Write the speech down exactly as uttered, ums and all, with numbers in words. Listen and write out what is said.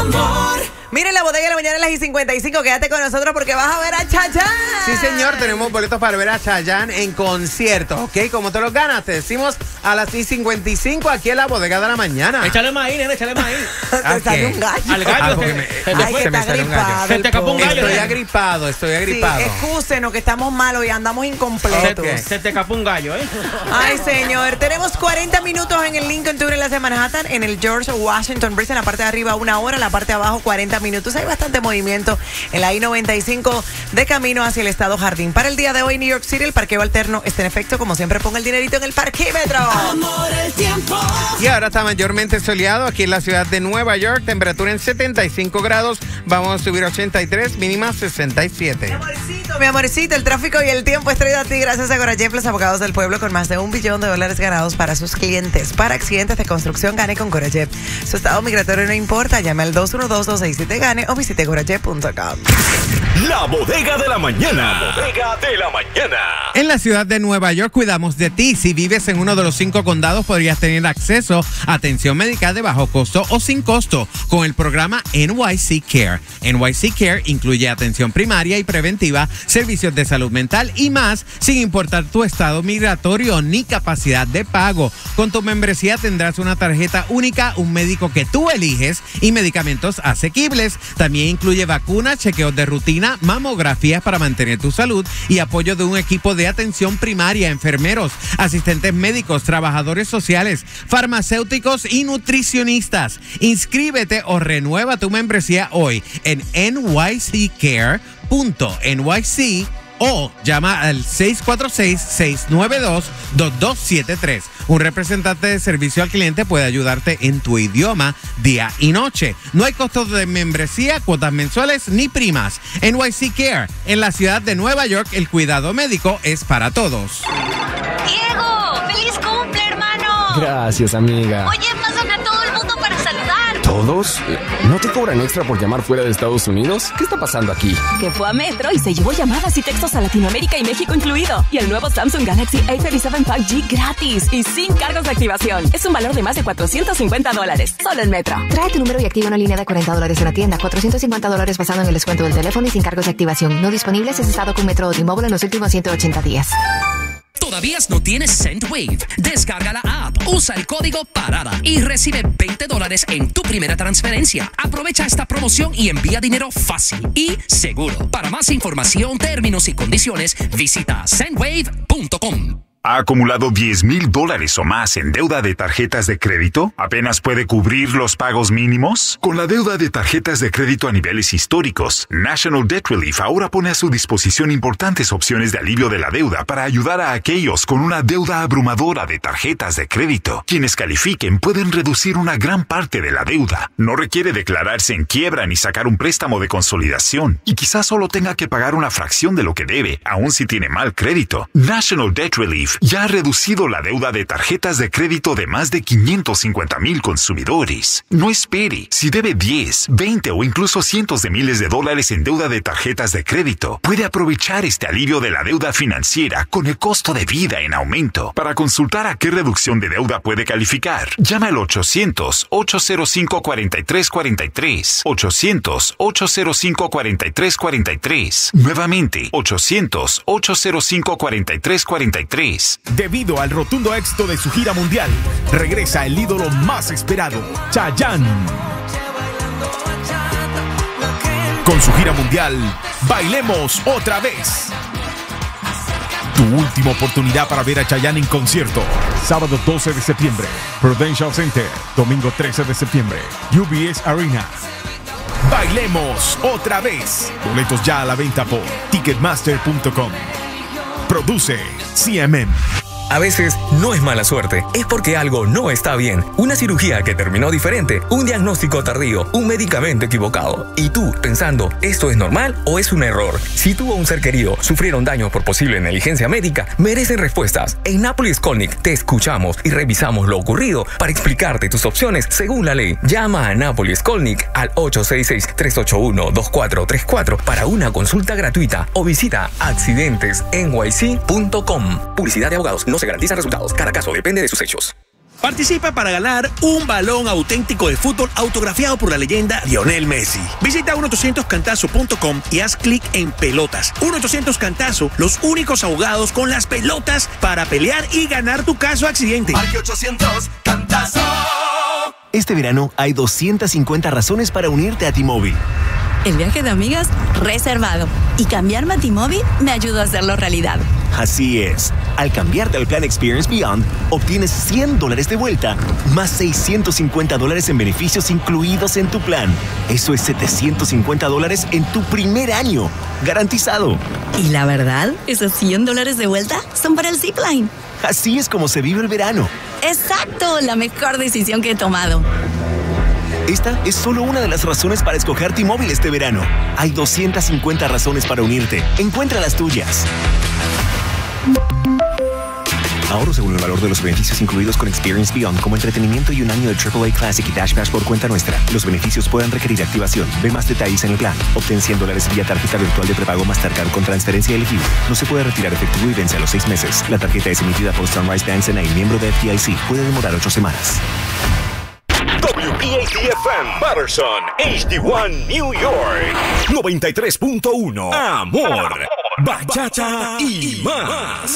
Amor. Miren la bodega de la mañana a las y cincuenta y cinco. Quédate con nosotros porque vas a ver a Chayanne. Sí, señor, tenemos boletos para ver a Chayanne en concierto, ¿ok? ¿Cómo te los ganas? Te decimos a las y cincuenta y cinco aquí en la bodega de la mañana. Échale maíz, nene, échale maíz. Te sale un gallo. Al gallo. Ah, porque me, Se te Ay, fue. que se me está sale un gallo. gripado Se el te escapó un pobre. gallo. Estoy agripado, estoy agripado. Sí, excúsenos que estamos malos y andamos incompletos. Ok. Se te escapó un gallo, ¿eh? Ay, señor. Tenemos cuarenta minutos en el Lincoln Tour en la Manhattan, en el George Washington Bridge, en la parte de arriba una hora, en la parte de abajo cuarenta minutos. Hay bastante movimiento en la I noventa y cinco de camino hacia el estado Jardín. Para el día de hoy, New York City, el parqueo alterno está en efecto. Como siempre, ponga el dinerito en el parquímetro. Amor, el tiempo. Y ahora está mayormente soleado aquí en la ciudad de Nueva York. Temperatura en setenta y cinco grados. Vamos a subir a ochenta y tres, mínima sesenta y siete. Mi amorcito, mi amorcito, el tráfico y el tiempo es traído a ti gracias a Gorajef, los abogados del pueblo, con más de un billón de dólares ganados para sus clientes. Para accidentes de construcción, gane con Gorajef. Su estado migratorio no importa. Llame al dos uno dos, dos seis siete, gane o visite gorajef punto com. La bodega de la mañana. La bodega de la mañana. En la ciudad de Nueva York cuidamos de ti. Si vives en uno de los cinco condados, podrías tener acceso a atención médica de bajo costo o sin costo con el programa N Y C Care. N Y C Care incluye atención primaria y preventiva, servicios de salud mental y más, sin importar tu estado migratorio ni capacidad de pago. Con tu membresía tendrás una tarjeta única, un médico que tú eliges y medicamentos asequibles. También incluye vacunas, chequeos de rutina, mamografías para mantener tu salud y apoyo de un equipo de atención primaria, enfermeros, asistentes médicos, trabajadores sociales, farmacéuticos y nutricionistas. Inscríbete o renueva tu membresía hoy en N Y C care punto N Y C o llama al seis cuatro seis, seis nueve dos, dos dos siete tres. Un representante de servicio al cliente puede ayudarte en tu idioma día y noche. No hay costos de membresía, cuotas mensuales ni primas. N Y C Care, en la ciudad de Nueva York, el cuidado médico es para todos. ¡Diego! ¡Feliz cumple, hermano! Gracias, amiga. Oye, pasan a todo el mundo para saludar. ¿Todos? ¿No te cobran extra por llamar fuera de Estados Unidos? ¿Qué está pasando aquí? Que fue a Metro y se llevó llamadas y textos a Latinoamérica y México incluido. Y el nuevo Samsung Galaxy A treinta y siete cinco G gratis y sin cargos de activación. Es un valor de más de cuatrocientos cincuenta dólares. Solo en Metro. Trae tu número y activa una línea de cuarenta dólares en la tienda. cuatrocientos cincuenta dólares basado en el descuento del teléfono y sin cargos de activación. No disponibles es estado con Metro o T-Mobile en los últimos ciento ochenta días. ¿Todavía no tienes Sendwave? Descarga la app, usa el código PARADA y recibe veinte dólares en tu primera transferencia. Aprovecha esta promoción y envía dinero fácil y seguro. Para más información, términos y condiciones, visita sendwave punto com. ¿Ha acumulado diez mil dólares o más en deuda de tarjetas de crédito? ¿Apenas puede cubrir los pagos mínimos? Con la deuda de tarjetas de crédito a niveles históricos, National Debt Relief ahora pone a su disposición importantes opciones de alivio de la deuda para ayudar a aquellos con una deuda abrumadora de tarjetas de crédito. Quienes califiquen pueden reducir una gran parte de la deuda. No requiere declararse en quiebra ni sacar un préstamo de consolidación. Y quizás solo tenga que pagar una fracción de lo que debe, aun si tiene mal crédito. National Debt Relief ya ha reducido la deuda de tarjetas de crédito de más de quinientos cincuenta mil consumidores. No espere. Si debe diez, veinte o incluso cientos de miles de dólares en deuda de tarjetas de crédito, puede aprovechar este alivio de la deuda financiera con el costo de vida en aumento. Para consultar a qué reducción de deuda puede calificar, llama al ochocientos, ocho cero cinco, cuatro tres cuatro tres. ochocientos, ocho cero cinco, cuatro tres cuatro tres. Nuevamente, ochocientos, ocho cero cinco, cuatro tres cuatro tres. Debido al rotundo éxito de su gira mundial, regresa el ídolo más esperado, Chayanne. Con su gira mundial, Bailemos Otra Vez. Tu última oportunidad para ver a Chayanne en concierto. Sábado doce de septiembre, Prudential Center. Domingo trece de septiembre, U B S Arena. Bailemos Otra Vez. Boletos ya a la venta por ticketmaster punto com. Produce C M M. A veces no es mala suerte, es porque algo no está bien. Una cirugía que terminó diferente, un diagnóstico tardío, un medicamento equivocado. Y tú, pensando, ¿esto es normal o es un error? Si tú o un ser querido sufrieron daño por posible negligencia médica, merecen respuestas. En Nápoles Skolnick te escuchamos y revisamos lo ocurrido para explicarte tus opciones según la ley. Llama a Nápoles Skolnick al ocho seis seis, tres ocho uno, dos cuatro tres cuatro para una consulta gratuita o visita accidentes n y c punto com. Publicidad de abogados, no se garantizan resultados. Cada caso depende de sus hechos. Participa para ganar un balón auténtico de fútbol autografiado por la leyenda Lionel Messi. Visita uno ochocientos cantazo punto com y haz clic en pelotas. uno ochocientos Cantazo, los únicos abogados con las pelotas para pelear y ganar tu caso accidente. Marque ochocientos Cantazo. Este verano hay doscientas cincuenta razones para unirte a T-Mobile. El viaje de amigas reservado. Y cambiarme a T-Mobile me ayudó a hacerlo realidad. Así es. Al cambiarte al plan Experience Beyond, obtienes cien dólares de vuelta, más seiscientos cincuenta dólares en beneficios incluidos en tu plan. Eso es setecientos cincuenta dólares en tu primer año. Garantizado. Y la verdad, esos cien dólares de vuelta son para el Zipline. Así es como se vive el verano. Exacto, la mejor decisión que he tomado. Esta es solo una de las razones para escoger T-Mobile este verano. Hay doscientas cincuenta razones para unirte. Encuentra las tuyas. Ahorro según el valor de los beneficios incluidos con Experience Beyond, como entretenimiento y un año de triple A Classic y Dash Pass por cuenta nuestra. Los beneficios pueden requerir activación. Ve más detalles en el plan. Obtén cien dólares vía tarjeta virtual de prepago Mastercard con transferencia elegible. No se puede retirar efectivo y vence a los seis meses. La tarjeta es emitida por Sunrise Bank N A, miembro de F D I C. Puede demorar ocho semanas. W P A T F M Patterson, H D uno New York, noventa y tres punto uno. Amor, bachata y más.